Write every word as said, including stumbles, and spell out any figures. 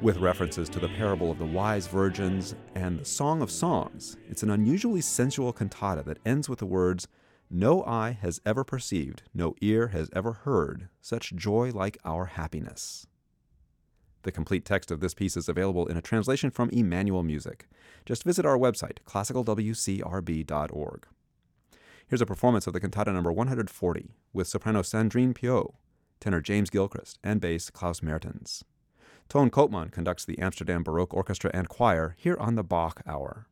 with references to the parable of the wise virgins and the Song of Songs. It's an unusually sensual cantata that ends with the words, "No eye has ever perceived, no ear has ever heard, such joy like our happiness." The complete text of this piece is available in a translation from Emmanuel Music. Just visit our website, classical w c r b dot org. Here's a performance of the cantata number one hundred forty with soprano Sandrine Piot, tenor James Gilchrist, and bass Klaus Mertens. Toon Koopman conducts the Amsterdam Baroque Orchestra and Choir here on the Bach Hour.